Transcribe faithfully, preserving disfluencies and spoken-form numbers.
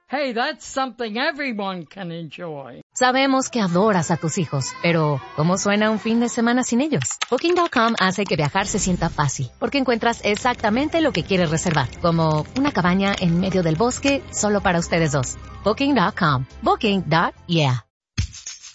Hey, that's something everyone can enjoy. Sabemos que adoras a tus hijos, pero ¿cómo suena un fin de semana sin ellos? Booking punto com hace que viajar se sienta fácil, porque encuentras exactamente lo que quieres reservar, como una cabaña en medio del bosque solo para ustedes dos. Booking punto com. Booking. Yeah.